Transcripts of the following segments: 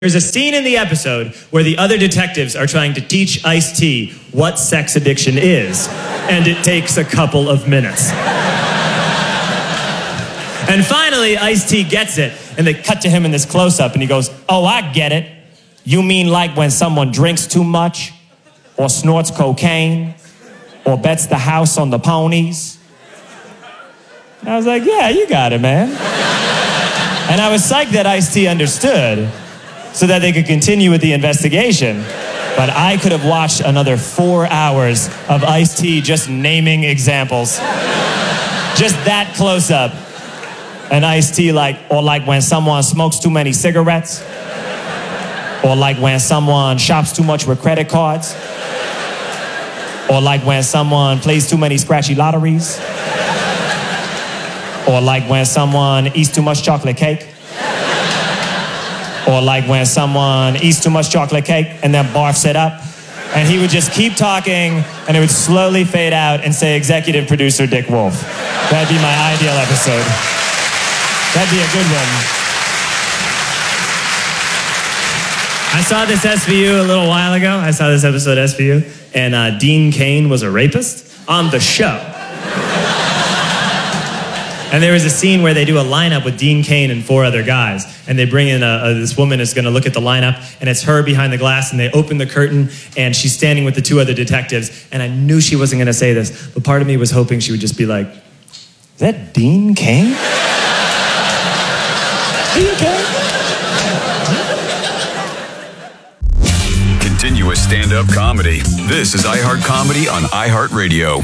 There's a scene in the episode where the other detectives are trying to teach Ice-T what sex addiction is, and it takes a couple of minutes. And finally, Ice-T gets it, and they cut to him in this close-up, and he goes, "Oh, I get it. You mean like when someone drinks too much, or snorts cocaine, or bets the house on the ponies?" And I was like, yeah, you got it, man. And I was psyched that Ice-T understood, so that they could continue with the investigation. But I could have watched another 4 hours of Ice-T just naming examples. Just that close up. And Ice-T like when someone smokes too many cigarettes. Or like when someone shops too much with credit cards. Or like when someone plays too many scratchy lotteries. Or like when someone eats too much chocolate cake. Or like when someone eats too much chocolate cake and then barfs it up. And he would just keep talking and it would slowly fade out and say executive producer Dick Wolf. That'd be my ideal episode. That'd be a good one. I saw this SVU a little while ago. I saw this episode of SVU. And Dean Cain was a rapist on the show. And there was a scene where they do a lineup with Dean Cain and 4 other guys. And they bring in this woman is going to look at the lineup. And it's her behind the glass. And they open the curtain. And she's standing with the 2 other detectives. And I knew she wasn't going to say this. But part of me was hoping she would just be like, "Is that Dean Cain? Dean Cain?" Continuous stand-up comedy. This is iHeart Comedy on iHeartRadio.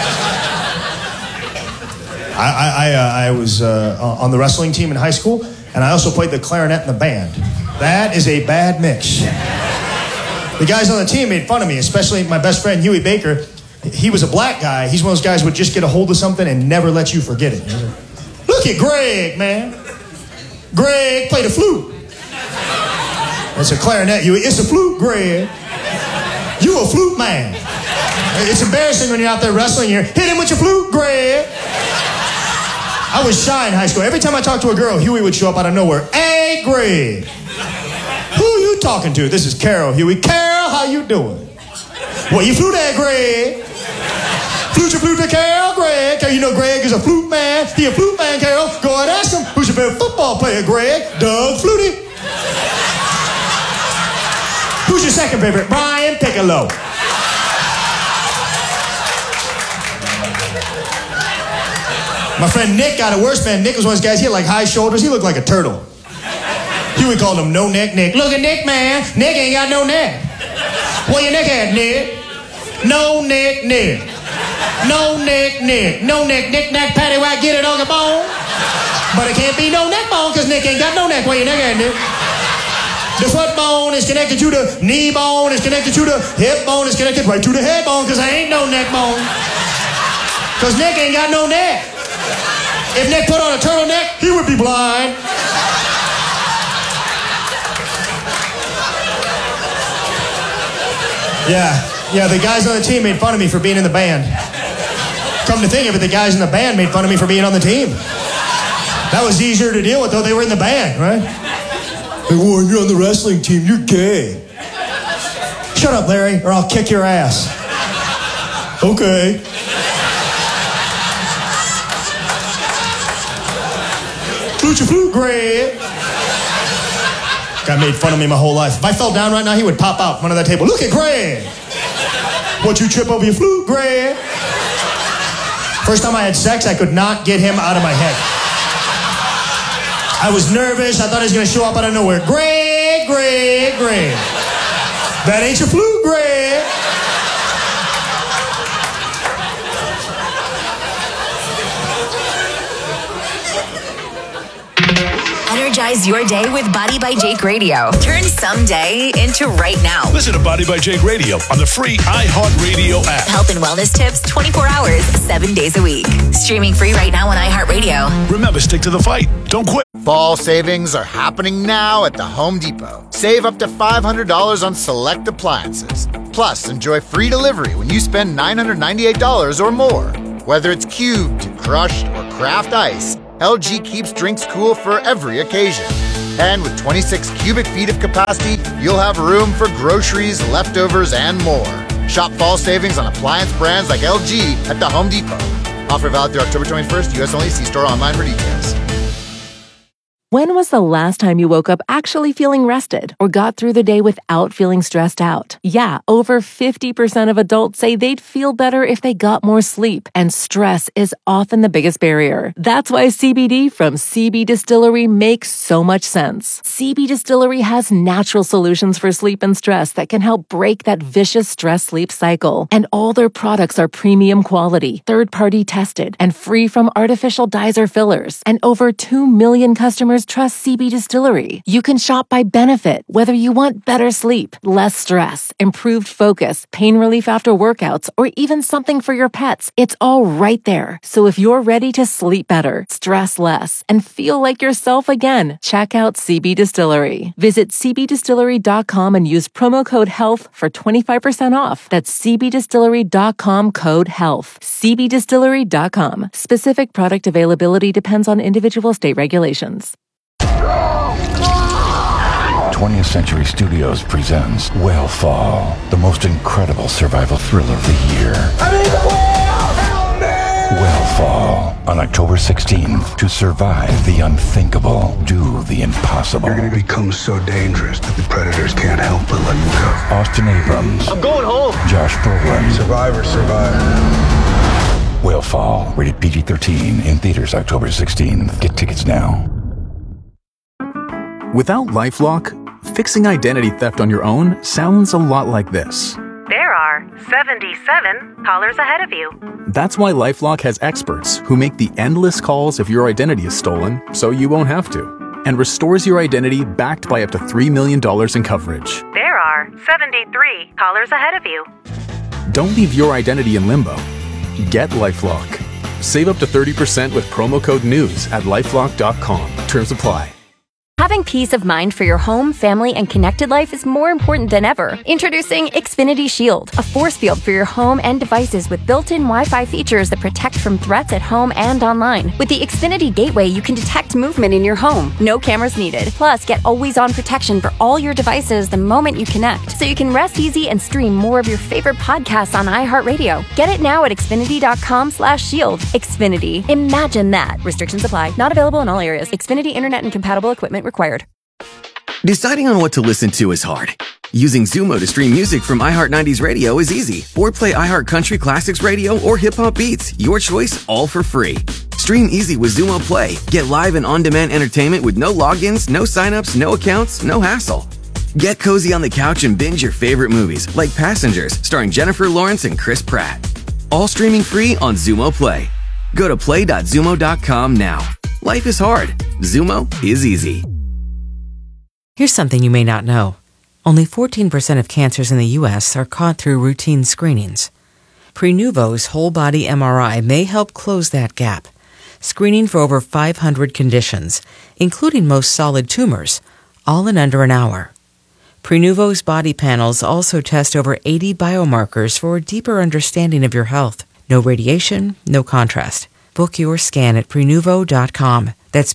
I was on the wrestling team in high school, and I also played the clarinet in the band. That is a bad mix. The guys on the team made fun of me, especially my best friend, Huey Baker. He was a black guy. He's one of those guys who would just get a hold of something and never let you forget it. Look at Greg, man. Greg played a flute. It's a clarinet, Huey. It's a flute, Greg. You a flute man. It's embarrassing when you're out there wrestling. You're hit him with your flute, Greg. I was shy in high school. Every time I talked to a girl, Huey would show up out of nowhere. "Hey, Greg. Who you talking to?" "This is Carol, Huey." "Carol, how you doing?" "Well, you flute at Greg." "Flute your flute to Carol, Greg." "You know Greg is a flute man. He a flute man, Carol. Go and ask him. Who's your favorite football player, Greg?" "Doug Flutie." "Who's your second favorite?" "Brian Piccolo." My friend Nick got it worse, man. Nick was one of those guys, he had like high shoulders. He looked like a turtle. Huey called him No Neck Nick. "Look at Nick, man. Nick ain't got no neck." "Where your neck at, Nick?" "No neck Nick. No neck Nick. No neck Nick Nack Paddywhack get it on the bone." "But it can't be no neck bone because Nick ain't got no neck. Where your neck at, Nick?" "The foot bone is connected to the knee bone, is connected to the hip bone, is connected right to the head bone because there ain't no neck bone. Because Nick ain't got no neck. If Nick put on a turtleneck, he would be blind." Yeah, the guys on the team made fun of me for being in the band. Come to think of it, the guys in the band made fun of me for being on the team. That was easier to deal with, though they were in the band, right? "Hey, Warren, you're on the wrestling team, you're gay." "Shut up, Larry, or I'll kick your ass." "Okay." "Flute your flute, Greg." Guy made fun of me my whole life. If I fell down right now, he would pop out in front of that table. "Look at Greg. What, you trip over your flute, Greg?" First time I had sex, I could not get him out of my head. I was nervous. I thought he was going to show up out of nowhere. "Greg, Greg, Greg. That ain't your flute, Greg." Energize your day with Body by Jake Radio. Turn someday into right now. Listen to Body by Jake Radio on the free iHeartRadio app. Health and wellness tips 24 hours, 7 days a week. Streaming free right now on iHeartRadio. Remember, stick to the fight. Don't quit. Fall savings are happening now at the Home Depot. Save up to $500 on select appliances. Plus, enjoy free delivery when you spend $998 or more. Whether it's cubed, crushed, or craft ice, LG keeps drinks cool for every occasion. And with 26 cubic feet of capacity, you'll have room for groceries, leftovers, and more. Shop fall savings on appliance brands like LG at the Home Depot. Offer valid through October 21st, U.S. only. See store online for details. When was the last time you woke up actually feeling rested or got through the day without feeling stressed out? Yeah, over 50% of adults say they'd feel better if they got more sleep, and stress is often the biggest barrier. That's why CBD from CB Distillery makes so much sense. CB Distillery has natural solutions for sleep and stress that can help break that vicious stress-sleep cycle. And all their products are premium quality, third-party tested, and free from artificial dyes or fillers. And over 2 million customers trust CB Distillery. You can shop by benefit, whether you want better sleep, less stress, improved focus, pain relief after workouts, or even something for your pets. It's all right there. So if you're ready to sleep better, stress less, and feel like yourself again, check out CB Distillery. Visit cbdistillery.com and use promo code HEALTH for 25% off. That's cbdistillery.com code HEALTH. cbdistillery.com. Specific product availability depends on individual state regulations. 20th Century Studios presents Whalefall, the most incredible survival thriller of the year. I'm in the whale! Help me! Whalefall, on October 16th. To survive the unthinkable, do the impossible. You're going to become so dangerous that the predators can't help but let you go. Austin Abrams. I'm going home. Josh Brolin. Survivor, survivor. Whalefall, rated PG-13, in theaters October 16th. Get tickets now. Without LifeLock, fixing identity theft on your own sounds a lot like this. There are 77 callers ahead of you. That's why LifeLock has experts who make the endless calls if your identity is stolen, so you won't have to, and restores your identity backed by up to $3 million in coverage. There are 73 callers ahead of you. Don't leave your identity in limbo. Get LifeLock. Save up to 30% with promo code NEWS at LifeLock.com. Terms apply. Having peace of mind for your home, family, and connected life is more important than ever. Introducing Xfinity Shield, a force field for your home and devices with built-in Wi-Fi features that protect from threats at home and online. With the Xfinity Gateway, you can detect movement in your home. No cameras needed. Plus, get always-on protection for all your devices the moment you connect, so you can rest easy and stream more of your favorite podcasts on iHeartRadio. Get it now at Xfinity.com/shield. Xfinity. Imagine that. Restrictions apply. Not available in all areas. Xfinity Internet and compatible equipment required. Deciding on what to listen to is hard. Using Zumo to stream music from iHeart 90s Radio is easy. Or play iHeart Country Classics Radio or Hip Hop Beats. Your choice, all for free. Stream easy with Zumo Play. Get live and on-demand entertainment with no logins, no signups, no accounts, no hassle. Get cozy on the couch and binge your favorite movies, like Passengers, starring Jennifer Lawrence and Chris Pratt. All streaming free on Zumo Play. Go to play.zumo.com now. Life is hard. Zumo is easy. Here's something you may not know. Only 14% of cancers in the U.S. are caught through routine screenings. Prenuvo's whole-body MRI may help close that gap, screening for over 500 conditions, including most solid tumors, all in under an hour. Prenuvo's body panels also test over 80 biomarkers for a deeper understanding of your health. No radiation, no contrast. Book your scan at Prenuvo.com. That's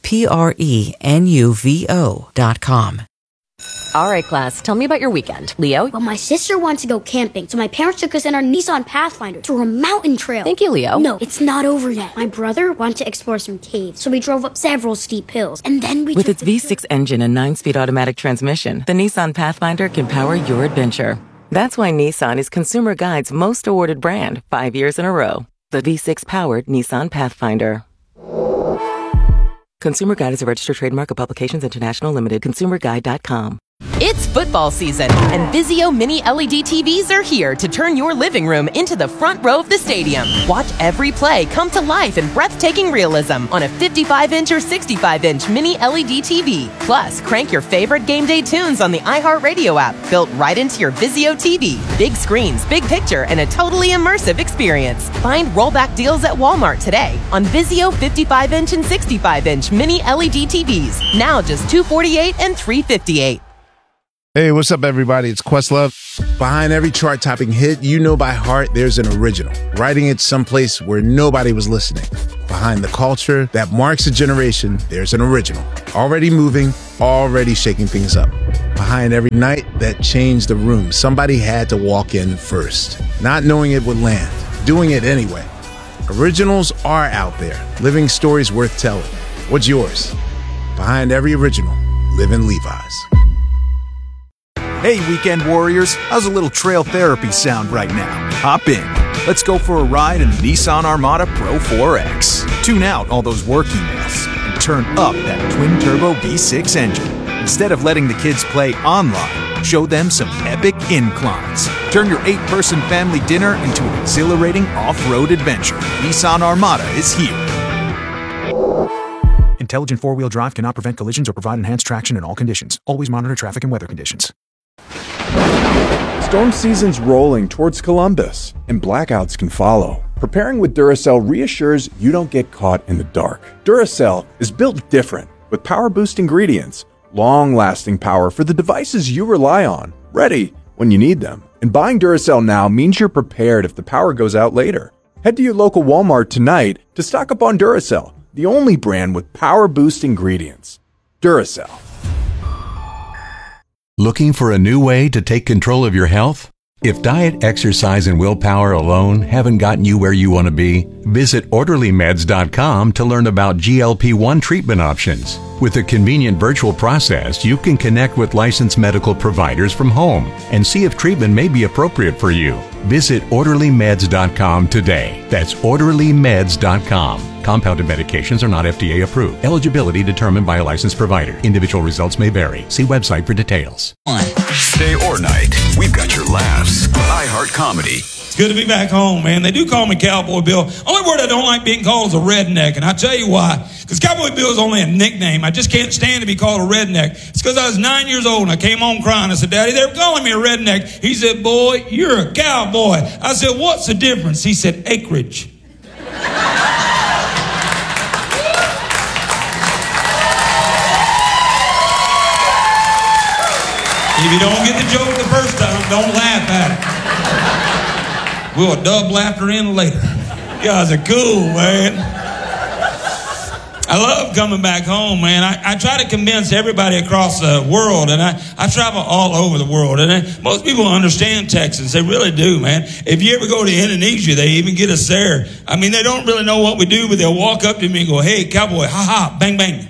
Prenuvo.com. All right, class, tell me about your weekend. Leo? Well, my sister wants to go camping, so my parents took us in our Nissan Pathfinder to a mountain trail. Thank you, Leo. No, it's not over yet. My brother wanted to explore some caves, so we drove up several steep hills, and then we With its V6 engine and 9-speed automatic transmission, the Nissan Pathfinder can power your adventure. That's why Nissan is Consumer Guide's most awarded brand 5 years in a row. The V6-powered Nissan Pathfinder. Consumer Guide is a registered trademark of Publications International Limited. ConsumerGuide.com. It's football season, and Vizio Mini LED TVs are here to turn your living room into the front row of the stadium. Watch every play come to life in breathtaking realism on a 55-inch or 65-inch Mini LED TV. Plus, crank your favorite game day tunes on the iHeartRadio app, built right into your Vizio TV. Big screens, big picture, and a totally immersive experience. Find rollback deals at Walmart today on Vizio 55-inch and 65-inch Mini LED TVs. Now just $248 and $358. Hey, what's up, everybody? It's Questlove. Behind every chart-topping hit you know by heart, there's an original, writing it someplace where nobody was listening. Behind the culture that marks a generation, there's an original. Already moving, already shaking things up. Behind every night that changed the room, somebody had to walk in first. Not knowing it would land, doing it anyway. Originals are out there, living stories worth telling. What's yours? Behind every original, live in Levi's. Hey, weekend warriors, how's a little trail therapy sound right now? Hop in. Let's go for a ride in the Nissan Armada Pro 4X. Tune out all those work emails and turn up that twin-turbo V6 engine. Instead of letting the kids play online, show them some epic inclines. Turn your 8-person family dinner into an exhilarating off-road adventure. Nissan Armada is here. Intelligent four-wheel drive cannot prevent collisions or provide enhanced traction in all conditions. Always monitor traffic and weather conditions. Storm season's rolling towards Columbus, and blackouts can follow. Preparing with Duracell reassures you don't get caught in the dark. Duracell is built different, with power-boost ingredients, long-lasting power for the devices you rely on, ready when you need them. And buying Duracell now means you're prepared if the power goes out later. Head to your local Walmart tonight to stock up on Duracell, the only brand with power-boost ingredients. Duracell. Looking for a new way to take control of your health? If diet, exercise, and willpower alone haven't gotten you where you want to be, visit OrderlyMeds.com to learn about GLP-1 treatment options. With a convenient virtual process, you can connect with licensed medical providers from home and see if treatment may be appropriate for you. Visit OrderlyMeds.com today. That's OrderlyMeds.com. Compounded medications are not FDA approved. Eligibility determined by a licensed provider. Individual results may vary. See website for details. Day or night, we've got your laughs. iHeart Comedy. It's good to be back home, man. They do call me Cowboy Bill. Only word I don't like being called is a redneck, and I'll tell you why. Because Cowboy Bill is only a nickname. I just can't stand to be called a redneck. It's because I was 9 years old, and I came home crying. I said, Daddy, they're calling me a redneck. He said, boy, you're a cowboy. I said, what's the difference? He said, acreage. If you don't get the joke the first time, don't laugh at it. We'll dub laughter in later. You guys are cool, man. I love coming back home, man. I try to convince everybody across the world, and I travel all over the world. And most people understand Texans. They really do, man. If you ever go to Indonesia, they even get us there. I mean, they don't really know what we do, but they'll walk up to me and go, hey, cowboy, ha-ha, bang, bang.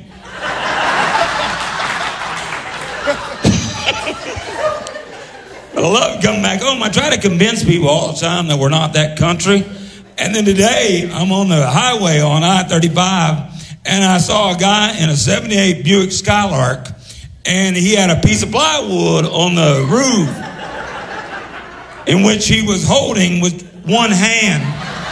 I love coming back home. I try to convince people all the time that we're not that country. And then today, I'm on the highway on I-35, and I saw a guy in a 78 Buick Skylark, and he had a piece of plywood on the roof in which he was holding with one hand.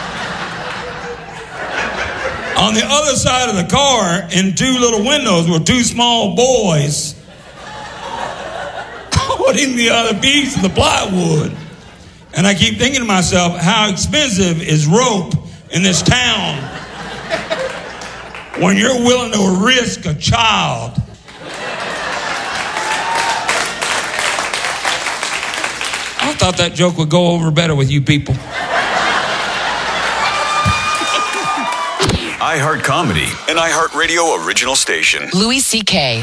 On the other side of the car, in two little windows, were two small boys holding the other piece of the plywood. And I keep thinking to myself, how expensive is rope in this town when you're willing to risk a child? I thought that joke would go over better with you people. iHeart Comedy, an iHeart Radio original station. Louis C.K.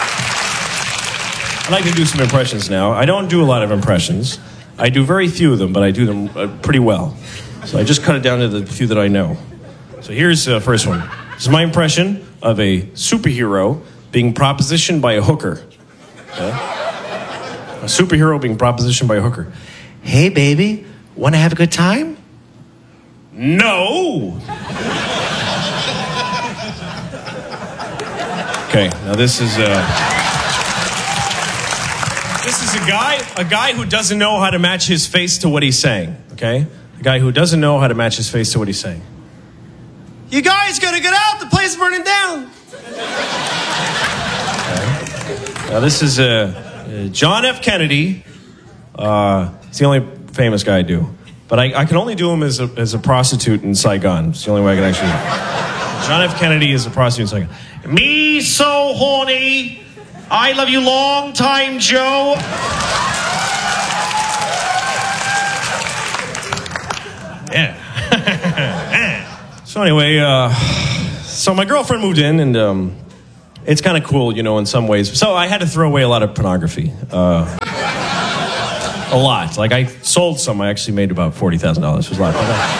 I'd like to do some impressions now. I don't do a lot of impressions. I do very few of them, but I do them pretty well. So I just cut it down to the few that I know. So here's the first one. This is my impression of a superhero being propositioned by a hooker. Okay? A superhero being propositioned by a hooker. Hey, baby, want to have a good time? No! Okay, now this is a guy who doesn't know how to match his face to what he's saying, okay? A guy who doesn't know how to match his face to what he's saying. You guys gotta get out, the place is burning down. Okay. Now this is John F. Kennedy. It's the only famous guy I do. But I can only do him as a prostitute in Saigon. It's the only way I can actually do it. John F. Kennedy is a prostitute in Saigon. Me so horny. I love you long time, Joe. Yeah. So anyway, so my girlfriend moved in, and it's kind of cool, in some ways. So I had to throw away a lot of pornography. A lot. Like, I sold some. I actually made about $40,000. It was a lot.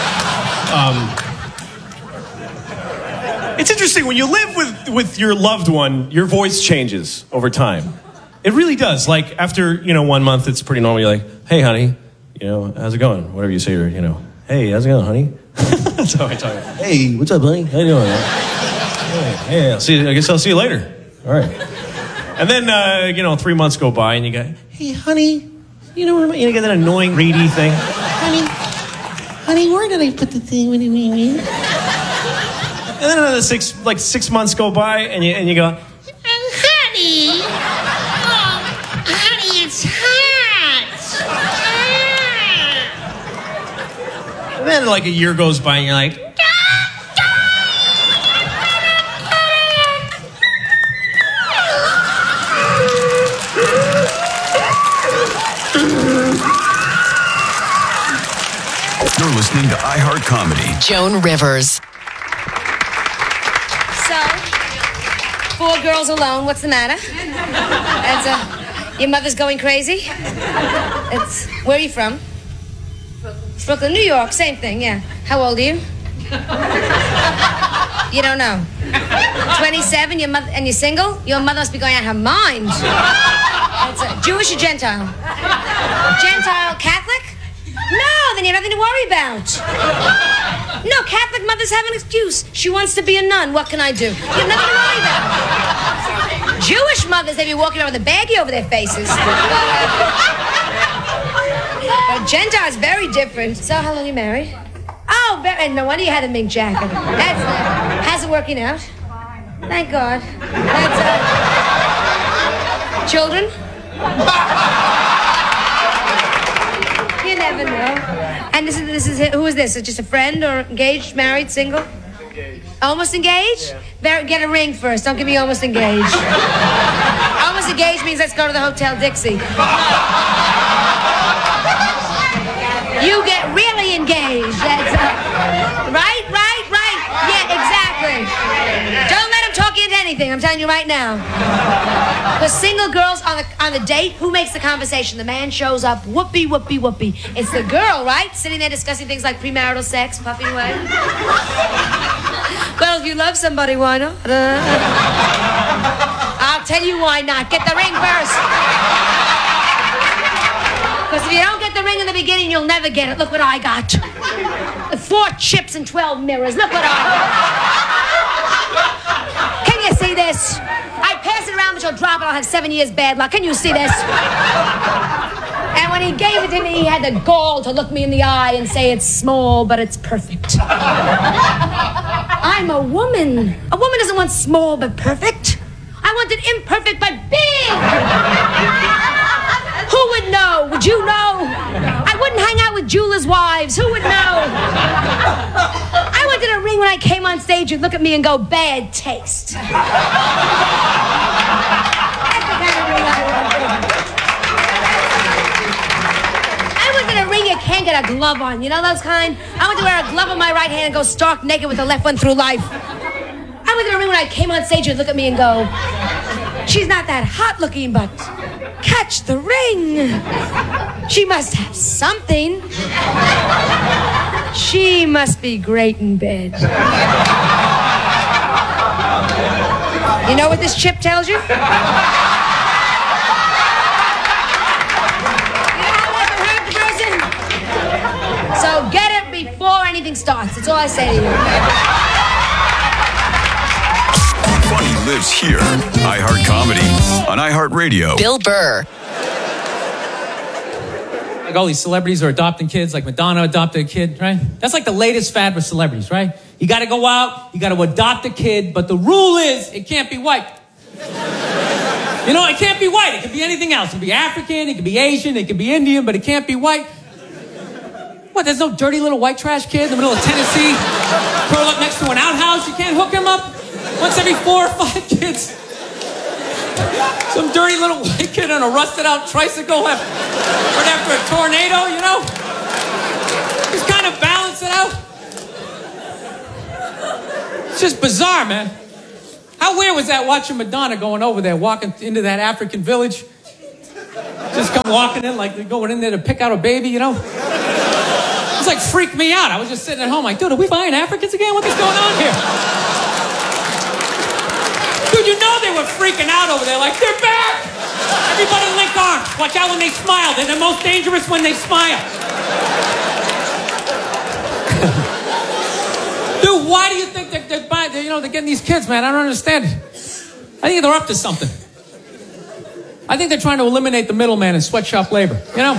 It's interesting. When you live with your loved one, your voice changes over time. It really does. Like, after, 1 month, it's pretty normal. You're like, hey, honey, how's it going? Whatever you say, hey, how's it going, honey? That's how I talk. Hey, what's up, honey? How you doing? Hey, I guess I'll see you later. All right. And then, 3 months go by, and you go, hey, honey, you get that annoying, reedy thing. Honey, where did I put the thing? What do you mean? And then another 6 months go by, and you go, honey, honey, it's hot. And then like a year goes by, and you're like, You're listening to iHeart Comedy. Joan Rivers. So, 4 girls alone. What's the matter? Your mother's going crazy? Where are you from? Brooklyn, New York. Same thing, yeah. How old are you? You don't know. 27, your mother, and you're single? Your mother must be going out of her mind. Jewish or Gentile? Gentile, Catholic? No, then you have nothing to worry about. No, Catholic mothers have an excuse. She wants to be a nun. What can I do? You have nothing to worry about. Jewish mothers, they be walking around with a baggie over their faces. But Gentile's very different. So, how long are you married? Oh, and no wonder you had a mink jacket. How's it working out? Thank God. Children? You never know. And this is who is this? Is it just a friend or engaged, married, single? Engaged. Almost engaged? Yeah. Get a ring first. Don't give me almost engaged. Almost engaged means let's go to the Hotel Dixie. You get really engaged. That's right. Yeah, exactly. Don't let him talk you into anything. I'm telling you right now. Because single girls on the date, who makes the conversation? The man shows up, whoopee, whoopee, whoopee. It's the girl, right? Sitting there discussing things like premarital sex, puffing away. Well, if you love somebody, why not? I'll tell you why not. Get the ring first. Because if you don't get the ring in the beginning, you'll never get it. Look what I got. 4 chips and 12 mirrors. Look what I got. Can you see this? I pass it around, but you'll drop it. I'll have 7 years bad luck. Can you see this? And when he gave it to me, he had the gall to look me in the eye and say it's small, but it's perfect. I'm a woman. A woman doesn't want small but perfect. I want it imperfect but big. Who would know? Would you know? I wouldn't hang out with jewelers' wives. Who would know? I wanted a ring when I came on stage. You'd look at me and go, bad taste. That's the kind of ring I wanted. I wanted a ring you can't get a glove on. You know those kind? I want to wear a glove on my right hand and go stark naked with the left one through life. I wanted a ring when I came on stage. You'd look at me and go, she's not that hot looking, but catch the ring. She must have something. She must be great in bed. You know what this chip tells you? So get it before anything starts. That's all I say to you. Funny lives here. iHeart Comedy on iHeart Radio. Bill Burr. Like all these celebrities are adopting kids, like Madonna adopted a kid, right? That's like the latest fad with celebrities, right? You got to go out, you got to adopt a kid, but the rule is it can't be white. You know, it can't be white. It could be anything else. It could be African, it could be Asian, it could be Indian, but it can't be white. What, there's no dirty little white trash kid in the middle of Tennessee curled up next to an outhouse? You can't hook him up? Once every 4 or 5 kids. Some dirty little white kid on a rusted out tricycle right after a tornado, you know? Just kind of balance it out. just bizarre, man. How weird was that watching Madonna going over there, walking into that African village? Just come walking in like they're going in there to pick out a baby, you know? It's like freaked me out. I was just sitting at home like, dude, are we buying Africans again? What is going on here? Dude, you know they were freaking out over there like, they're back! Everybody link arms. Watch out when they smile. They're the most dangerous when they smile. Dude, why do you think they're getting these kids, man? I don't understand it. I think they're up to something. I think they're trying to eliminate the middleman in sweatshop labor, you know?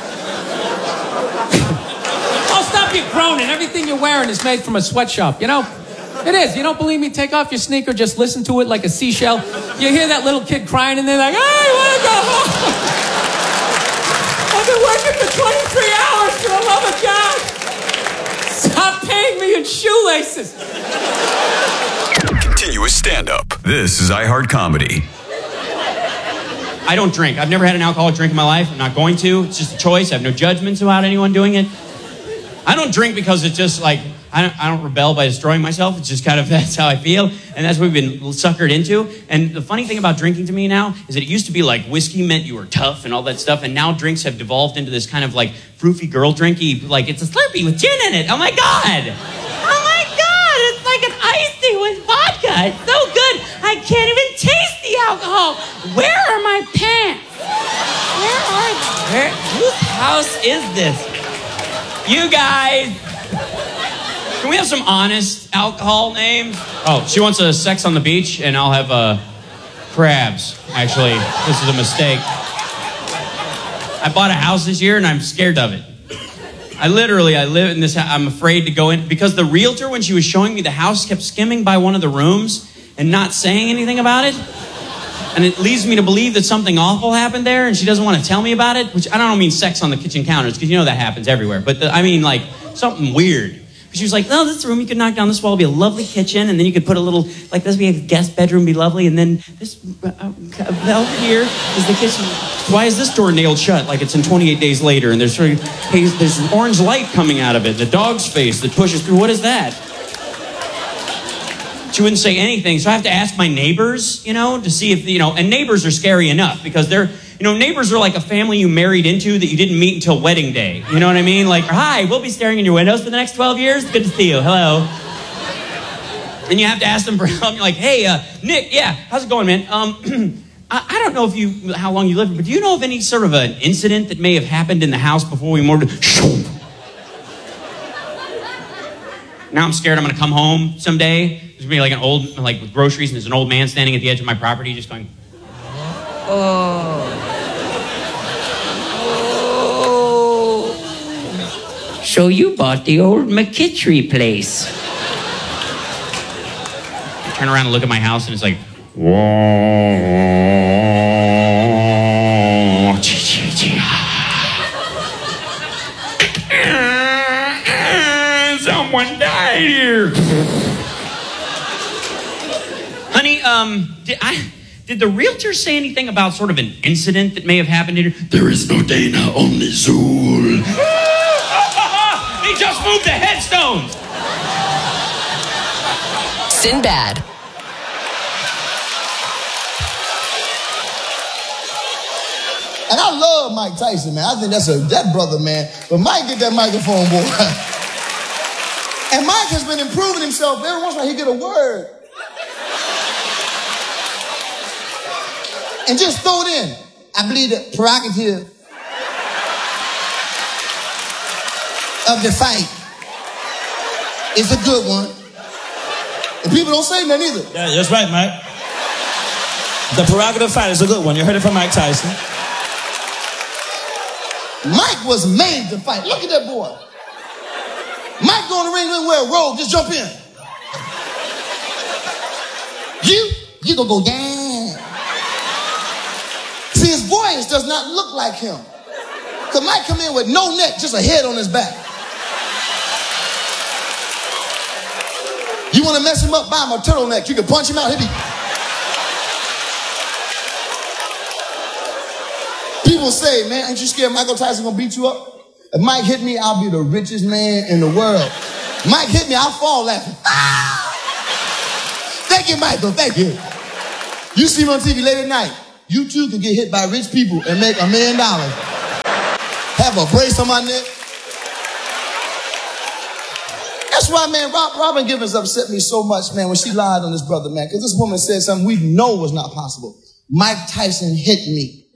Oh, stop your groaning. Everything you're wearing is made from a sweatshop, you know? It is. You don't believe me? Take off your sneaker, just listen to it like a seashell. You hear that little kid crying and they're like, hey, I want to go home. I've been working for 23 hours for the love of God. Stop paying me in shoelaces. Continuous stand-up. This is iHeart Comedy. I don't drink. I've never had an alcoholic drink in my life. I'm not going to. It's just a choice. I have no judgments about anyone doing it. I don't drink because it's just like, I don't rebel by destroying myself. It's just kind of, that's how I feel. And that's what we've been suckered into. And the funny thing about drinking to me now is that it used to be like whiskey meant you were tough and all that stuff. And now drinks have devolved into this kind of like froofy girl drinky, like it's a Slurpee with gin in it. Oh my God. Oh my God. It's like an icy with vodka. It's so good. I can't even taste the alcohol. Where are my pants? Whose house is this? You guys. Can we have some honest alcohol names? Oh, she wants a sex on the beach, and I'll have crabs. Actually, this is a mistake. I bought a house this year, and I'm scared of it. I live in this house. I'm afraid to go in, because the realtor, when she was showing me the house, kept skimming by one of the rooms and not saying anything about it. And it leads me to believe that something awful happened there, and she doesn't want to tell me about it, which I don't mean sex on the kitchen counters, because you know that happens everywhere. But I mean, like, something weird. She was like, oh, this room, you could knock down this wall, it'll be a lovely kitchen, and then you could put a little, like this would be a guest bedroom, be lovely, and then this, over here is the kitchen. Why is this door nailed shut like it's in 28 Days Later, and there's an orange light coming out of it, the dog's face that pushes through, what is that? She wouldn't say anything, so I have to ask my neighbors, to see if, and neighbors are scary enough, because they're, neighbors are like a family you married into that you didn't meet until wedding day. You know what I mean? Like, hi, we'll be staring in your windows for the next 12 years. Good to see you. Hello. And you have to ask them for help. You're like, hey, Nick, yeah, how's it going, man? I don't know how long you lived, but do you know of any sort of an incident that may have happened in the house before we moved? Now I'm scared I'm going to come home someday. There's going to be like with groceries, and there's an old man standing at the edge of my property just going, oh. So you bought the old McKitchery place. I turn around and look at my house, and it's like, someone died here. Honey, did the realtor say anything about sort of an incident that may have happened here? There is no Dana, only Zool. He just moved the headstones. Sinbad. And I love Mike Tyson, man. I think that brother, man. But Mike, get that microphone, boy. And Mike has been improving himself. Every once in a while, he get a word. And just throw it in. I believe the prerogative of the fight is a good one. And people don't say nothing either. Yeah, that's right, Mike. The prerogative fight is a good one. You heard it from Mike Tyson. Mike was made to fight. Look at that boy. Mike go in the ring, doesn't wear a robe, just jump in. You gonna go down. See, his voice does not look like him. Because Mike come in with no neck, just a head on his back. You want to mess him up, buy him a turtleneck. You can punch him out. He'll be... People say, man, ain't you scared Michael Tyson gonna beat you up? If Mike hit me, I'll be the richest man in the world. Mike hit me, I'll fall laughing. Ah! Thank you, Michael. Thank you. You see me on TV late at night. You too can get hit by rich people and make $1 million. Have a brace on my neck. That's why, man, Robin Givens upset me so much, man, when she lied on this brother, man, because this woman said something we know was not possible. Mike Tyson hit me.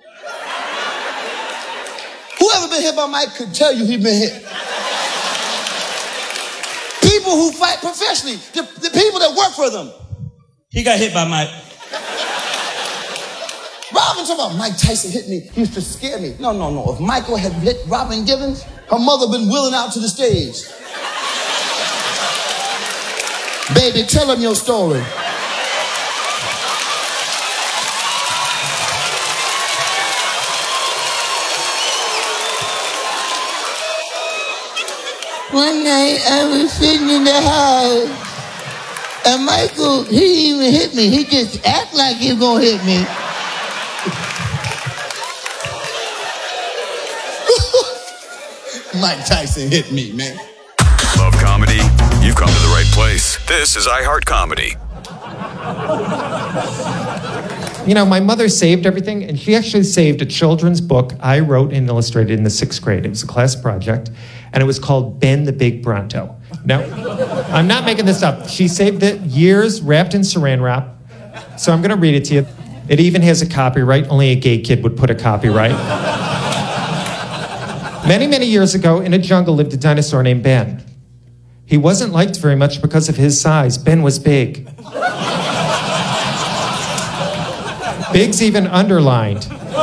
Whoever been hit by Mike could tell you he been hit. People who fight professionally, the people that work for them. He got hit by Mike. Robin talking about Mike Tyson hit me. He used to scare me. No. If Michael had hit Robin Givens, her mother been willing out to the stage. Baby, tell him your story. One night I was sitting in the house and Michael, he didn't even hit me. He just act like he was gonna hit me. Mike Tyson hit me, man. Love comedy? You've come to the right place. This is iHeart Comedy. You know, my mother saved everything, and she actually saved a children's book I wrote and illustrated in the 6th grade. It was a class project, and it was called Ben the Big Bronto. Now, I'm not making this up. She saved it years wrapped in saran wrap, so I'm going to read it to you. It even has a copyright. Only a gay kid would put a copyright. Many, many years ago, in a jungle lived a dinosaur named Ben. He wasn't liked very much because of his size. Ben was big. Big's even underlined.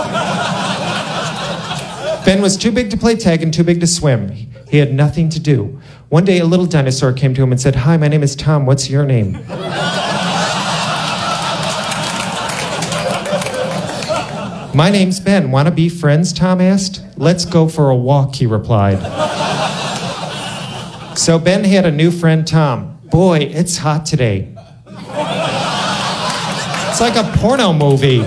Ben was too big to play tag and too big to swim. He had nothing to do. One day, a little dinosaur came to him and said, "Hi, my name is Tom. What's your name?" "My name's Ben. Want to be friends?" Tom asked. "Let's go for a walk," he replied. So Ben had a new friend, Tom. Boy, it's hot today. It's like a porno movie.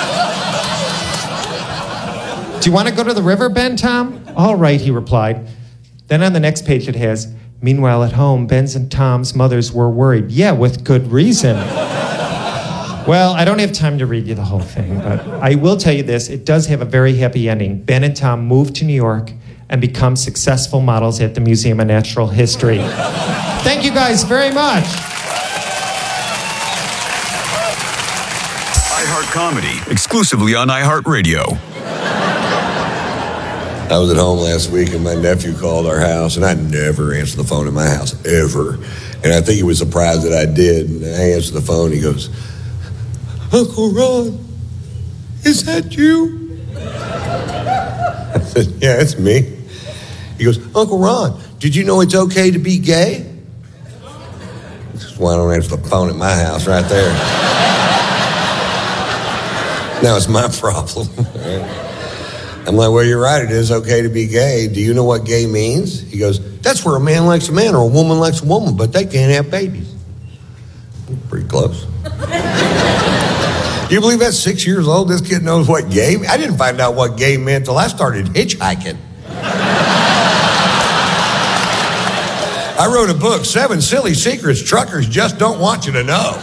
"Do you want to go to the river, Ben, Tom?" "All right," he replied. Then on the next page it has, "Meanwhile at home, Ben's and Tom's mothers were worried." Yeah, with good reason. Well, I don't have time to read you the whole thing, but I will tell you this. It does have a very happy ending. Ben and Tom move to New York and become successful models at the Museum of Natural History. Thank you guys very much. iHeart Comedy, exclusively on iHeartRadio. I was at home last week and my nephew called our house, and I never answer the phone in my house, ever. And I think he was surprised that I did. And I answered the phone, he goes, "Uncle Ron, is that you?" I said, "Yeah, it's me." He goes, "Uncle Ron, did you know it's okay to be gay?" That's why I don't answer the phone at my house right there. Now it's my problem. I'm like, "Well, you're right. It is okay to be gay. Do you know what gay means?" He goes, "That's where a man likes a man or a woman likes a woman, but they can't have babies." Pretty close. Do you believe that's 6 years old? This kid knows what gay. I didn't find out what gay meant till I started hitchhiking. I wrote a book, 7 Silly Secrets Truckers Just Don't Want You to Know.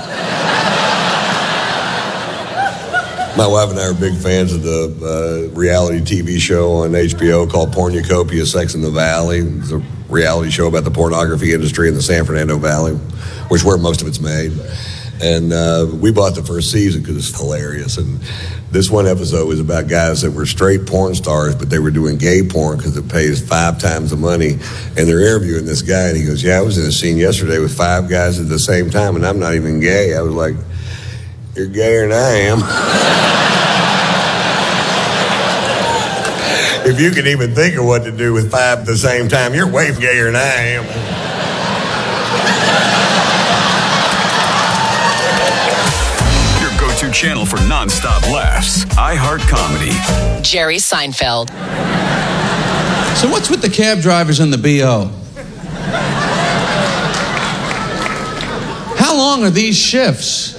My wife and I are big fans of the reality TV show on HBO called Pornucopia, Sex in the Valley. It's a reality show about the pornography industry in the San Fernando Valley, which is where most of it's made. And we bought the first season because it's hilarious. And this one episode was about guys that were straight porn stars, but they were doing gay porn because it pays 5 times the money. And they're interviewing this guy, and he goes, "Yeah, I was in a scene yesterday with 5 guys at the same time, and I'm not even gay." I was like, "You're gayer than I am." If you can even think of what to do with 5 at the same time, you're way gayer than I am. Your go-to channel for non-stop laughs. iHeart Comedy. Jerry Seinfeld. So what's with the cab drivers and the BO? How long are these shifts?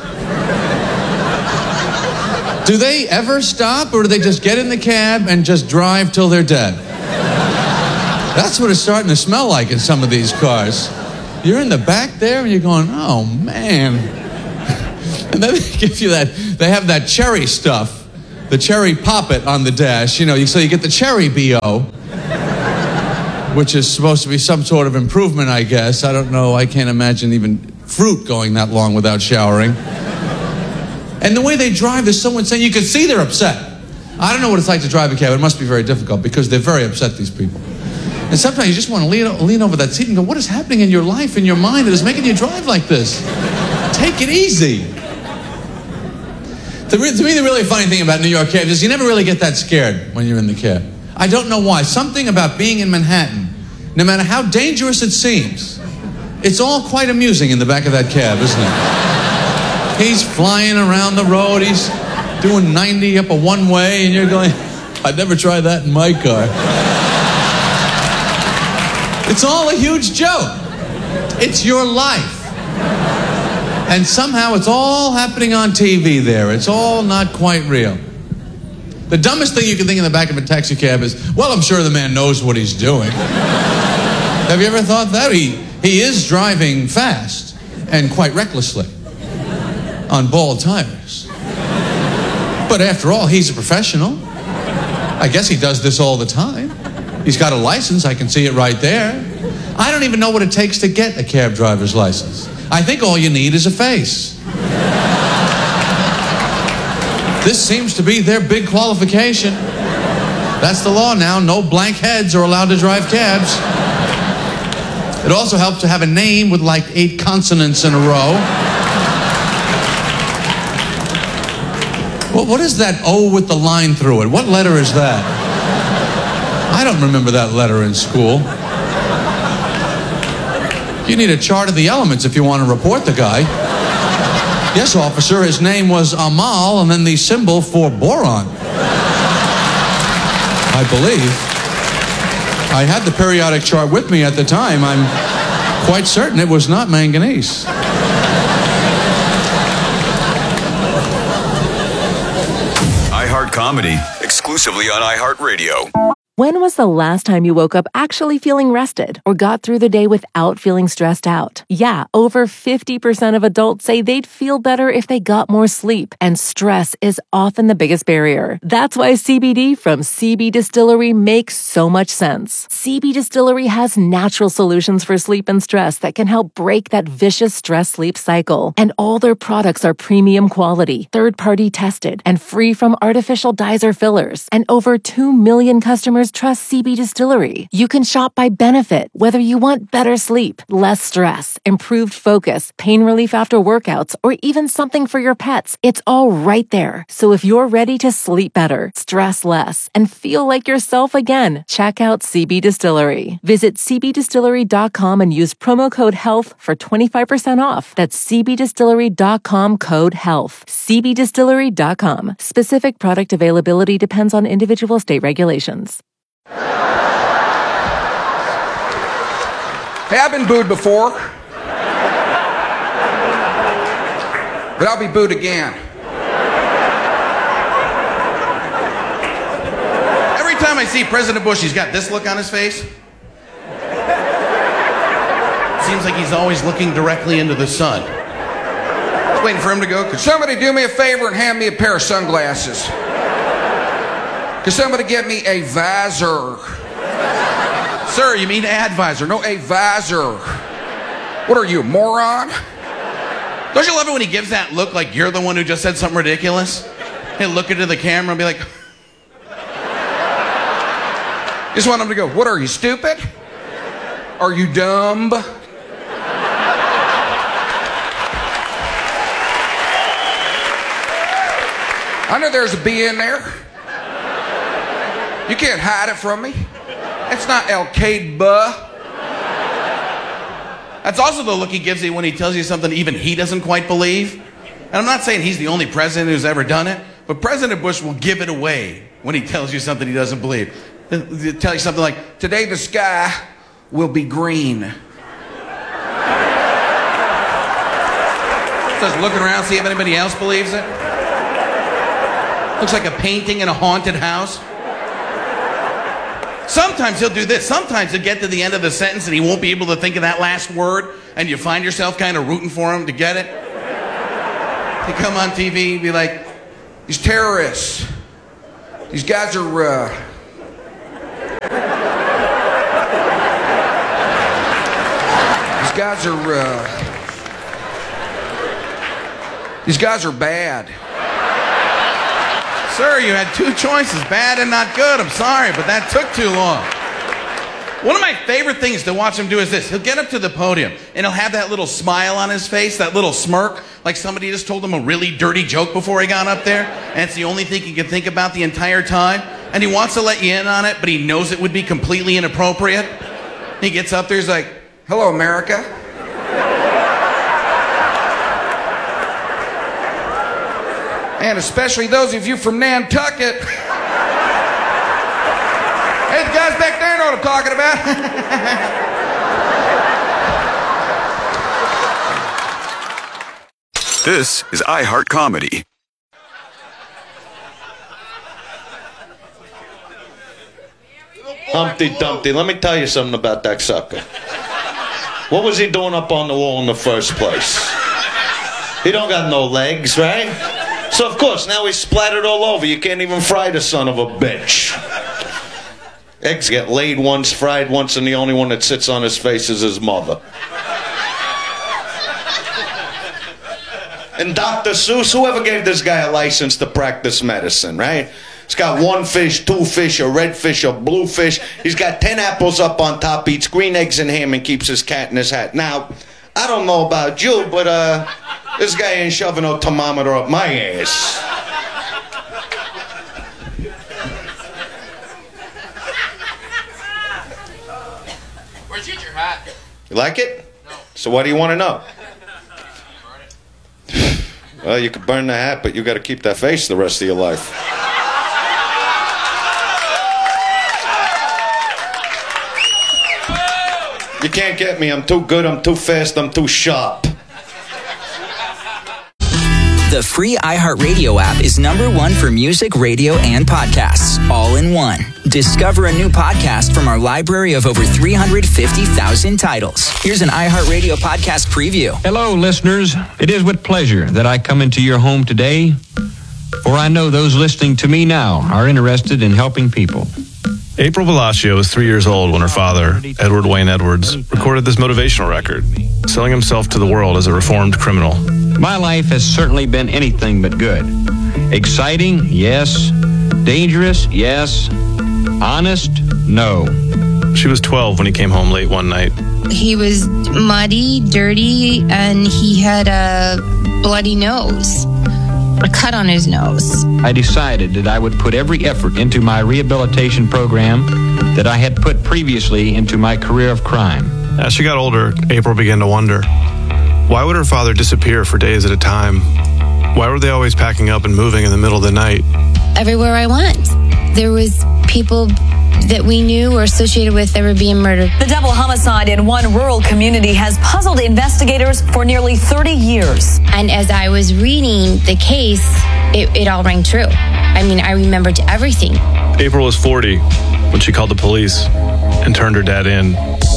Do they ever stop, or do they just get in the cab and just drive till they're dead? That's what it's starting to smell like in some of these cars. You're in the back there and you're going, "Oh, man." And then they give you that, they have that cherry stuff, the cherry poppet on the dash, you know, so you get the cherry BO, which is supposed to be some sort of improvement, I guess. I don't know, I can't imagine even fruit going that long without showering. And the way they drive is so insane, you can see they're upset. I don't know what it's like to drive a cab. It must be very difficult because they're very upset, these people. And sometimes you just want to lean over that seat and go, what is happening in your life, in your mind that is making you drive like this? Take it easy. To me, the really funny thing about New York cabs is you never really get that scared when you're in the cab. I don't know why. Something about being in Manhattan, no matter how dangerous it seems, it's all quite amusing in the back of that cab, isn't it? He's flying around the road. He's doing 90 up a one-way, and you're going, I'd never try that in my car. It's all a huge joke. It's your life. And somehow it's all happening on TV there. It's all not quite real. The dumbest thing you can think in the back of a taxi cab is, well, I'm sure the man knows what he's doing. Have you ever thought that? He is driving fast and quite recklessly on bald tires. But after all, he's a professional. I guess he does this all the time. He's got a license. I can see it right there. I don't even know what it takes to get a cab driver's license. I think all you need is a face. This seems to be their big qualification. That's the law now. No blank heads are allowed to drive cabs. It also helps to have a name with like 8 consonants in a row. Well, what is that O with the line through it? What letter is that? I don't remember that letter in school. You need a chart of the elements if you want to report the guy. Yes, officer, his name was Amal, and then the symbol for boron. I believe. I had the periodic chart with me at the time. I'm quite certain it was not manganese. iHeart Comedy, exclusively on iHeartRadio. When was the last time you woke up actually feeling rested or got through the day without feeling stressed out? Yeah, over 50% of adults say they'd feel better if they got more sleep, and stress is often the biggest barrier. That's why CBD from CB Distillery makes so much sense. CB Distillery has natural solutions for sleep and stress that can help break that vicious stress-sleep cycle. And all their products are premium quality, third-party tested, and free from artificial dyes or fillers. And over 2 million customers trust CB Distillery. You can shop by benefit, whether you want better sleep, less stress, improved focus, pain relief after workouts, or even something for your pets. It's all right there. So if you're ready to sleep better, stress less, and feel like yourself again, check out CB Distillery. Visit cbdistillery.com and use promo code HEALTH for 25% off. That's cbdistillery.com, code HEALTH. cbdistillery.com. Specific product availability depends on individual state regulations. Hey, I've been booed before, but I'll be booed again. Every time I see President Bush, he's got this look on his face. Seems like he's always looking directly into the sun. Just waiting for him to go, could somebody do me a favor and hand me a pair of sunglasses? Could somebody get me a visor? Sir, you mean advisor? No, a visor. What are you, a moron? Don't you love it when he gives that look like you're the one who just said something ridiculous? He'll look into the camera and be like... Just want him to go, what are you, stupid? Are you dumb? I know there's a B in there. You can't hide it from me. That's not Al-Qaeda. That's also the look he gives you when he tells you something even he doesn't quite believe. And I'm not saying he's the only president who's ever done it, but President Bush will give it away when he tells you something he doesn't believe. He'll tell you something like, today the sky will be green. Starts looking around, see if anybody else believes it. Looks like a painting in a haunted house. Sometimes he'll do this. Sometimes he'll get to the end of the sentence and he won't be able to think of that last word, and you find yourself kind of rooting for him to get it. He'd come on TV and be like, these terrorists, these guys are, these guys are bad. Sir, you had two choices, bad and not good. I'm sorry, but that took too long. One of my favorite things to watch him do is this. He'll get up to the podium, and he'll have that little smile on his face, that little smirk, like somebody just told him a really dirty joke before he got up there, and it's the only thing he can think about the entire time. And he wants to let you in on it, but he knows it would be completely inappropriate. He gets up there, he's like, hello, America. And especially those of you from Nantucket. Hey, the guys back there know what I'm talking about. This is iHeart Comedy. Humpty Dumpty, let me tell you something about that sucker. What was he doing up on the wall in the first place? He don't got no legs, right? So of course, now he's splattered all over. You can't even fry the son of a bitch. Eggs get laid once, fried once, and the only one that sits on his face is his mother. And Dr. Seuss, whoever gave this guy a license to practice medicine, right? He's got one fish, two fish, a red fish, a blue fish. He's got 10 apples up on top, eats green eggs and ham, and keeps his cat in his hat. Now, I don't know about you, but this guy ain't shoving no thermometer up my ass. Where'd you get your hat? You like it? No. So what do you want to know? Well, you could burn the hat, but you got to keep that face the rest of your life. You can't get me. I'm too good, I'm too fast, I'm too sharp. The free iHeartRadio app is #1 for music, radio, and podcasts, all in one. Discover a new podcast from our library of over 350,000 titles. Here's an iHeartRadio podcast preview. Hello, listeners. It is with pleasure that I come into your home today, for I know those listening to me now are interested in helping people. April Bellaccio was 3 years old when her father, Edward Wayne Edwards, recorded this motivational record, selling himself to the world as a reformed criminal. My life has certainly been anything but good. Exciting, yes. Dangerous, yes. Honest, no. She was 12 when he came home late one night. He was muddy, dirty, and he had a bloody nose. A cut on his nose. I decided that I would put every effort into my rehabilitation program that I had put previously into my career of crime. As she got older, April began to wonder, why would her father disappear for days at a time? Why were they always packing up and moving in the middle of the night? Everywhere I went, there was people that we knew or associated with that were being murdered. The double homicide in one rural community has puzzled investigators for nearly 30 years. And as I was reading the case, it all rang true. I mean, I remembered everything. April was 40 when she called the police and turned her dad in.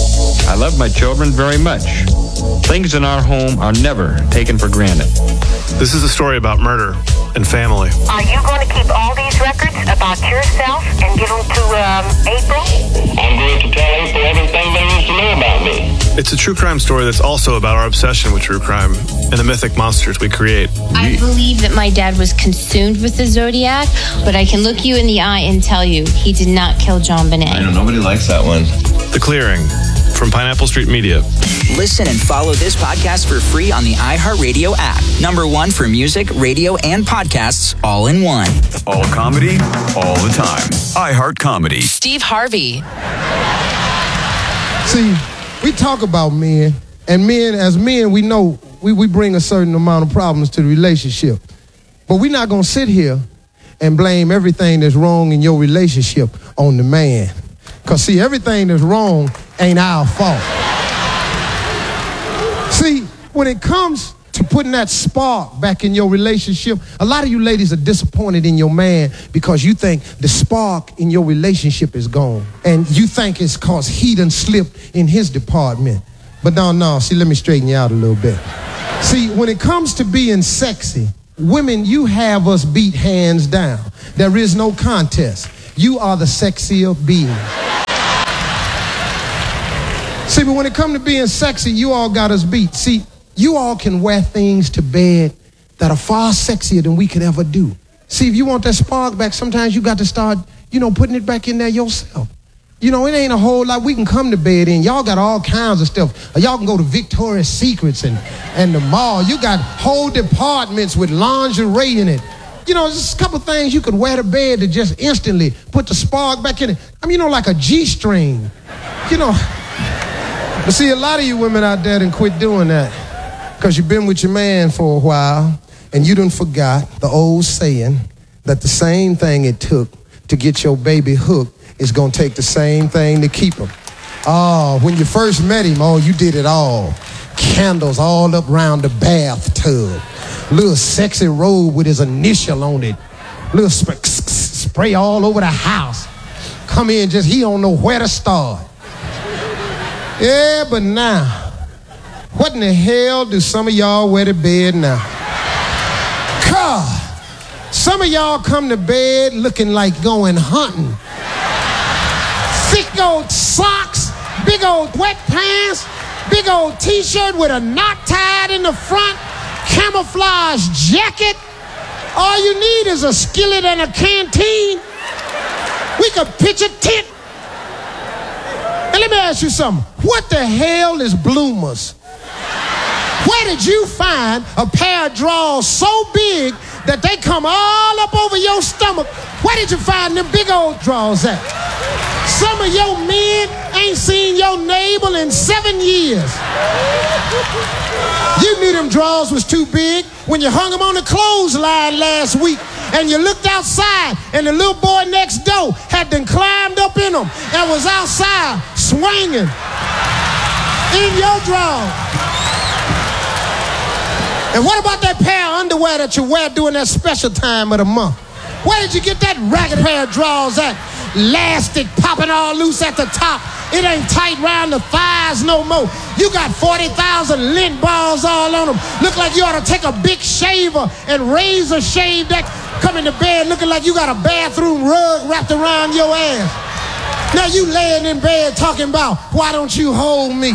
I love my children very much. Things in our home are never taken for granted. This is a story about murder and family. Are you going to keep all these records about yourself and give them to April? I'm going to tell April everything there is to know about me. It's a true crime story that's also about our obsession with true crime and the mythic monsters we create. I believe that my dad was consumed with the Zodiac, but I can look you in the eye and tell you he did not kill John Bonet. I know, nobody likes that one. The Clearing from Pineapple Street Media. Listen and follow this podcast for free on the iHeartRadio app. #1 for music, radio, and podcasts, all in one. All comedy, all the time. iHeart Comedy. Steve Harvey. See, we talk about men, and as men, we know we bring a certain amount of problems to the relationship. But we're not going to sit here and blame everything that's wrong in your relationship on the man. Because, see, everything that's wrong ain't our fault. See, when it comes to putting that spark back in your relationship, a lot of you ladies are disappointed in your man because you think the spark in your relationship is gone. And you think it's because he done slipped in his department. But no, see, let me straighten you out a little bit. See, when it comes to being sexy, women, you have us beat hands down. There is no contest. You are the sexier being. See, but when it comes to being sexy, you all got us beat. See, you all can wear things to bed that are far sexier than we could ever do. See, if you want that spark back, sometimes you got to start, putting it back in there yourself. It ain't a whole lot we can come to bed in. Y'all got all kinds of stuff. Y'all can go to Victoria's Secrets and the mall. You got whole departments with lingerie in it. Just a couple things you could wear to bed to just instantly put the spark back in it. Like a G-string. But see, a lot of you women out there done quit doing that because you've been with your man for a while and you done forgot the old saying that the same thing it took to get your baby hooked is going to take the same thing to keep him. Oh, when you first met him, you did it all. Candles all up around the bathtub. Little sexy robe with his initial on it. Little spray all over the house. Come in, he don't know where to start. Yeah, but now, what in the hell do some of y'all wear to bed now? God, some of y'all come to bed looking like going hunting. Thick old socks, big old wet pants, big old t-shirt with a knot tied in the front, camouflage jacket. All you need is a skillet and a canteen. We could pitch a tent. And let me ask you something. What the hell is bloomers? Where did you find a pair of drawers so big that they come all up over your stomach? Where did you find them big old drawers at? Some of your men ain't seen your navel in 7 years. You knew them drawers was too big when you hung them on the clothesline last week and you looked outside and the little boy next door had done climbed up in them and was outside swinging in your drawers. And what about that pair of underwear that you wear during that special time of the month? Where did you get that ragged pair of drawers at? Elastic popping all loose at the top. It ain't tight round the thighs no more. You got 40,000 lint balls all on them. Look like you ought to take a big shaver and razor shave that. Come into bed looking like you got a bathroom rug wrapped around your ass. Now you laying in bed talking about, why don't you hold me?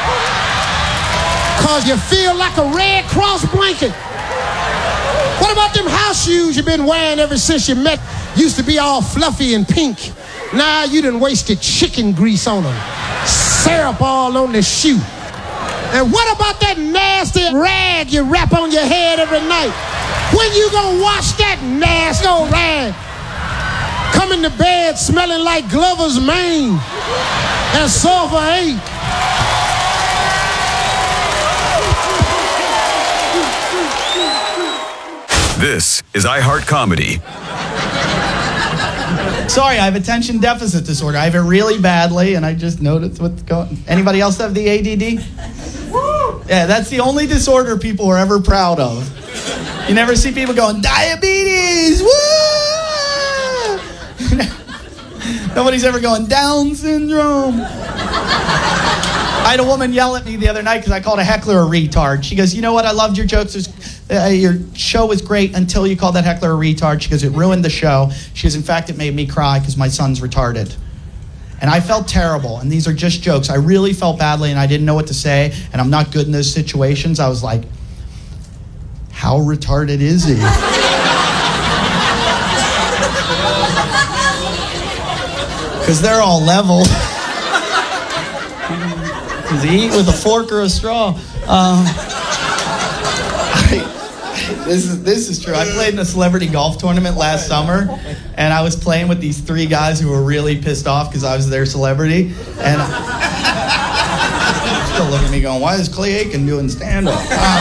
Cause you feel like a Red Cross blanket. What about them house shoes you've been wearing ever since you met? Used to be all fluffy and pink. Now you done wasted chicken grease on them. Syrup all on the shoe. And what about that nasty rag you wrap on your head every night? When you gonna wash that nasty old rag? Coming to bed smelling like Glover's mane and sulfur 8. This is iHeart Comedy. Sorry, I have attention deficit disorder. I have it really badly, and I just noticed what's going on. Anybody else have the ADD? Yeah, that's the only disorder people are ever proud of. You never see people going, diabetes, woo! Nobody's ever going, Down syndrome. I had a woman yell at me the other night because I called a heckler a retard. She goes, you know what, I loved your jokes. Your show was great until you called that heckler a retard. She goes, it ruined the show. She goes, in fact, it made me cry because my son's retarded. And I felt terrible, and these are just jokes. I really felt badly, and I didn't know what to say, and I'm not good in those situations. I was like, how retarded is he? Because they're all level. Does he eat with a fork or a straw? This is true. I played in a celebrity golf tournament last summer, and I was playing with these 3 guys who were really pissed off because I was their celebrity. And still looking at me going, why is Clay Aiken doing stand-up?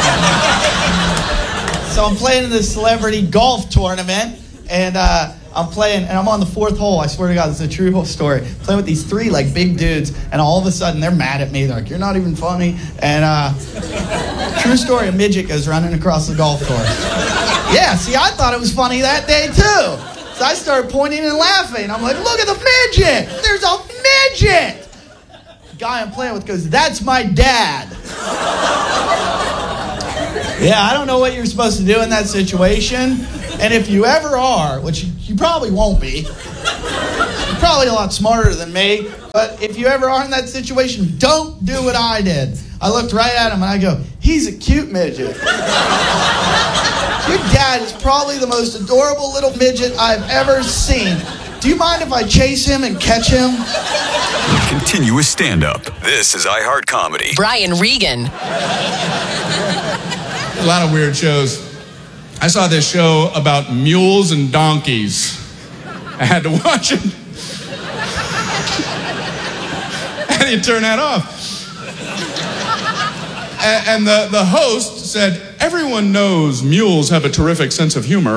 So I'm playing in this celebrity golf tournament, and I'm playing, and I'm on the 4th hole. I swear to God, this is a true story. Playing with these 3 like big dudes, and all of a sudden they're mad at me. They're like, "You're not even funny." And true story, a midget goes running across the golf course. Yeah, see, I thought it was funny that day too. So I started pointing and laughing. I'm like, "Look at the midget! There's a midget!" The guy I'm playing with goes, "That's my dad." Yeah, I don't know what you're supposed to do in that situation. And if you ever are, which you probably won't be, you're probably a lot smarter than me, but if you ever are in that situation, don't do what I did. I looked right at him and I go, he's a cute midget. Your dad is probably the most adorable little midget I've ever seen. Do you mind if I chase him and catch him? Continuous stand-up. This is iHeart Comedy. Brian Regan. A lot of weird shows. I saw this show about mules and donkeys. I had to watch it. How do you turn that off? And the host said, everyone knows mules have a terrific sense of humor.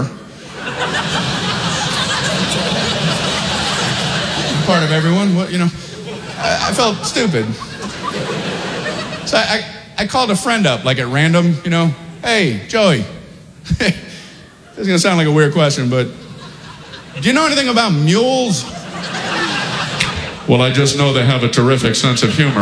Part of everyone, what, you know. I felt stupid. So I called a friend up, like at random, you know. Hey, Joey. This is gonna sound like a weird question, but do you know anything about mules? Well, I just know they have a terrific sense of humor.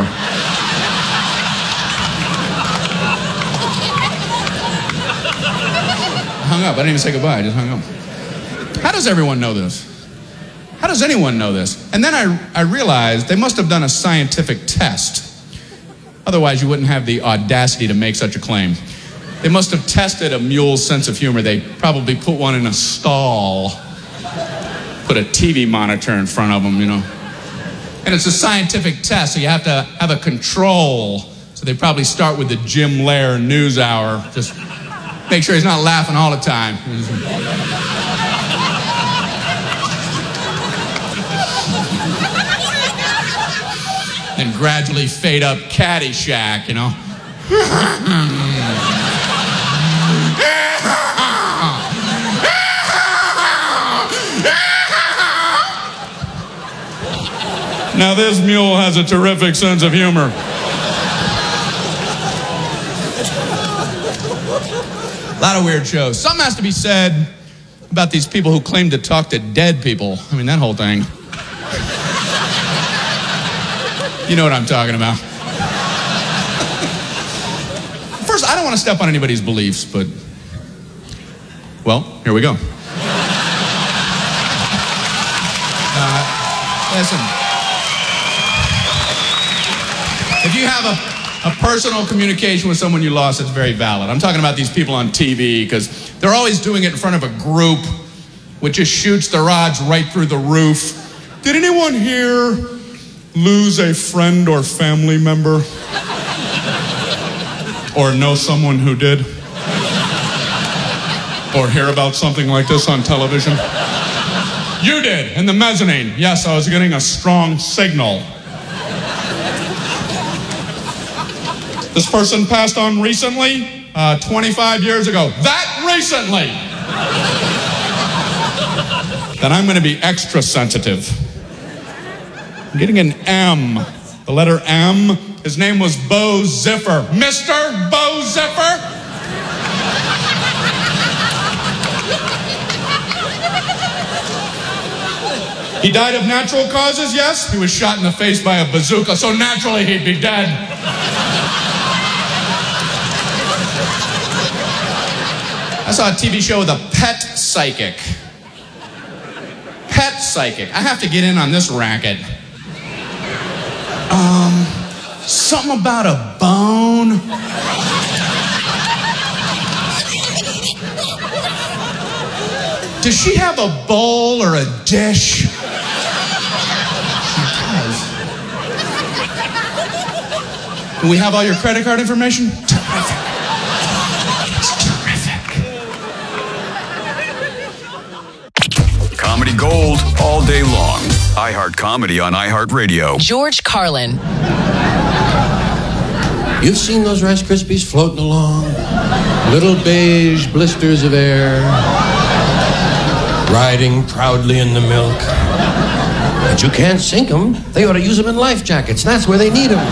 Hung up. I didn't even say goodbye. I just hung up. How does everyone know this? How does anyone know this? And then I realized they must have done a scientific test. Otherwise, you wouldn't have the audacity to make such a claim. They must have tested a mule's sense of humor. They probably put one in a stall, put a TV monitor in front of them, you know. And it's a scientific test, so you have to have a control. So they probably start with the Jim Lehrer News Hour. Just make sure he's not laughing all the time. Then gradually fade up Caddyshack, you know. Now this mule has a terrific sense of humor. A lot of weird shows. Something has to be said about these people who claim to talk to dead people. I mean, that whole thing. You know what I'm talking about. First, I don't want to step on anybody's beliefs, but, well, here we go. Listen. If you have a personal communication with someone you lost, it's very valid. I'm talking about these people on TV because they're always doing it in front of a group which just shoots the rods right through the roof. Did anyone here lose a friend or family member? Or know someone who did? Or hear about something like this on television? You did, in the mezzanine. Yes, I was getting a strong signal. This person passed on recently, 25 years ago. That recently! Then I'm going to be extra sensitive. I'm getting an M. The letter M. His name was Bo Ziffer. Mr. Bo Ziffer? He died of natural causes, yes. He was shot in the face by a bazooka, so naturally he'd be dead. I saw a TV show with a pet psychic. Pet psychic. I have to get in on this racket. Something about a bone. Does she have a bowl or a dish? She does. Do we have all your credit card information? Terrific. Comedy gold all day long. iHeart Comedy on iHeartRadio. George Carlin. You've seen those Rice Krispies floating along? Little beige blisters of air, riding proudly in the milk. But you can't sink them. They ought to use them in life jackets. That's where they need them.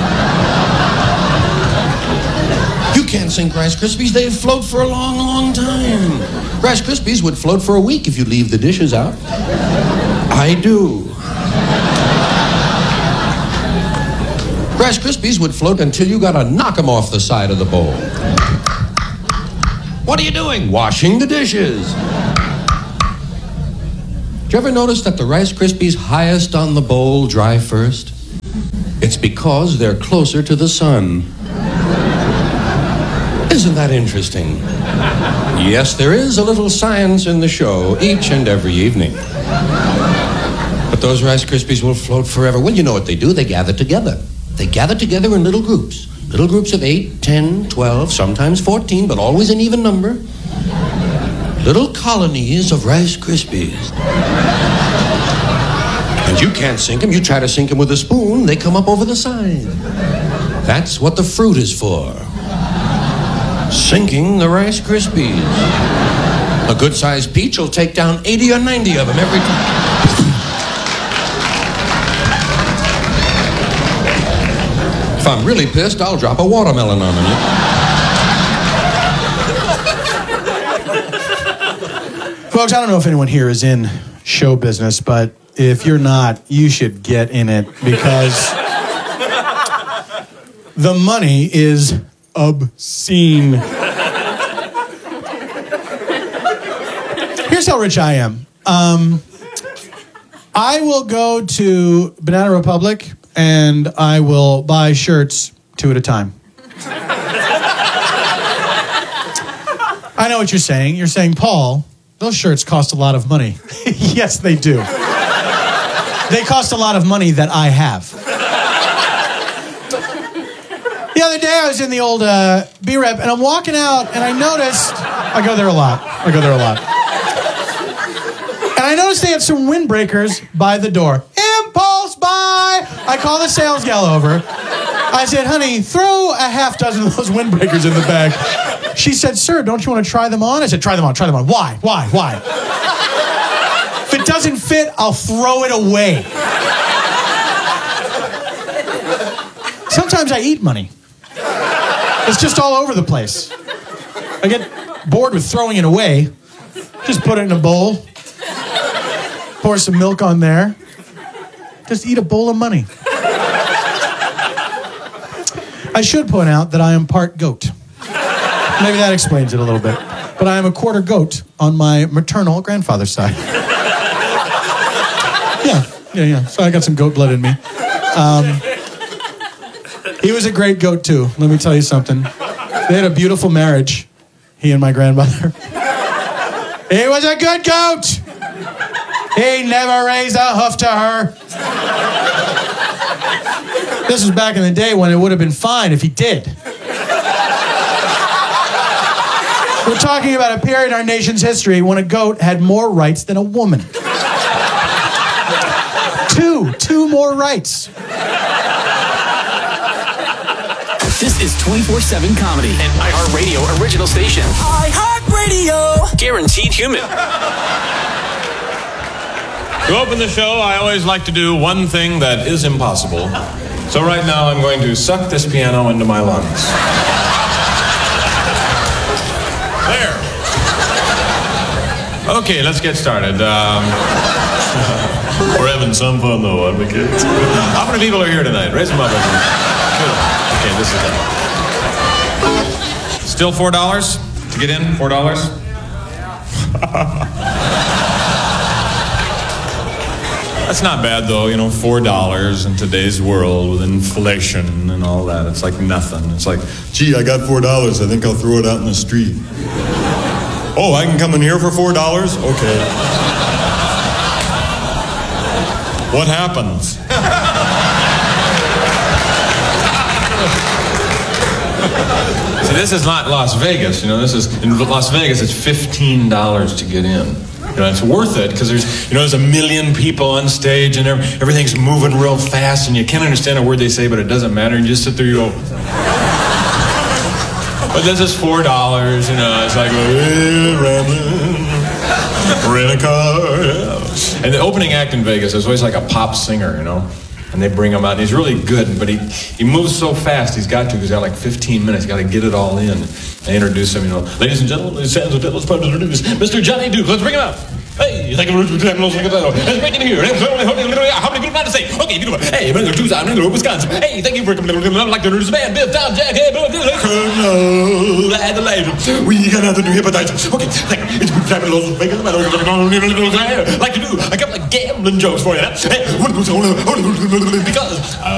You can't sink Rice Krispies. They float for a long, long time. Rice Krispies would float for a week if you leave the dishes out. I do. Rice Krispies would float until you gotta knock them off the side of the bowl. What are you doing? Washing the dishes. Did you ever notice that the Rice Krispies highest on the bowl dry first? It's because they're closer to the sun. Isn't that interesting? Yes, there is a little science in the show each and every evening. But those Rice Krispies will float forever. Well, you know what they do? They gather together. They gather together in little groups. Little groups of 8, 10, 12, sometimes 14, but always an even number. Little colonies of Rice Krispies. And you can't sink them. You try to sink them with a spoon, they come up over the side. That's what the fruit is for. Sinking the Rice Krispies. A good-sized peach will take down 80 or 90 of them every time. If I'm really pissed, I'll drop a watermelon on them. Folks, I don't know if anyone here is in show business, but if you're not, you should get in it because the money is obscene. Here's how rich I am. I will go to Banana Republic and I will buy shirts 2 at a time. I know what you're saying. You're saying, Paul, those shirts cost a lot of money. Yes, they do. They cost a lot of money that I have. The other day I was in the old B-Rep and I'm walking out and I noticed, I go there a lot. And I noticed they had some windbreakers by the door. Impulse buy! I call the sales gal over. I said, honey, throw a half dozen of those windbreakers in the bag. She said, sir, don't you want to try them on? I said, try them on. Why? If it doesn't fit, I'll throw it away. Sometimes I eat money. It's just all over the place. I get bored with throwing it away. Just put it in a bowl. Pour some milk on there. Just eat a bowl of money. I should point out that I am part goat. Maybe that explains it a little bit. But I am a quarter goat on my maternal grandfather's side. Yeah. So I got some goat blood in me. He was a great goat, too. Let me tell you something. They had a beautiful marriage, he and my grandmother. He was a good goat. He never raised a hoof to her. This was back in the day when it would have been fine if he did. We're talking about a period in our nation's history when a goat had more rights than a woman. Two more rights. This is 24/7 Comedy, an iHeartRadio original station. iHeartRadio. Guaranteed human. To open the show, I always like to do one thing that is impossible. So right now, I'm going to suck this piano into my lungs. There. Okay, let's get started. We're having some fun, though, aren't we, kids? How many people are here tonight? Raise them up. Good. Okay, this is it. Still $4 to get in? $4? That's not bad, though. You know, $4 in today's world with inflation and all that. It's like nothing. It's like, gee, I got $4. I think I'll throw it out in the street. Oh, I can come in here for $4? Okay. What happens? See, this is not Las Vegas. You know, this is in Las Vegas. It's $15 to get in. You know, it's worth it because there's a million people on stage and everything's moving real fast and you can't understand a word they say, but it doesn't matter. And you just sit there, you go. But this is $4. You know, it's like rent a car. And the opening act in Vegas is always like a pop singer, you know. And they bring him out. And he's really good, but he moves so fast. He's got like 15 minutes. He's got to get it all in. They introduce him, you know. Ladies and gentlemen, let's introduce Mr. Johnny Duke. Let's bring him out. Hey, thank you for it's great to hear. How many people not to say? Okay, beautiful. Hey, I'm going to Tucson, I'm going to Wisconsin. Hey, thank you for coming. I'd like to introduce the band, Bill, Tom, Jack, hey, Colonel Adelaide. We got nothing to hepatitis. Okay, thank you. It's been time to Las Vegas. I like to do a couple of gambling jokes for you. Hey, because